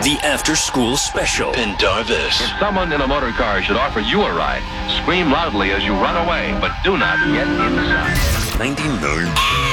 The After School Special. Pendarvis. If someone in a motor car should offer you a ride, scream loudly as you run away, but do not get inside. 99.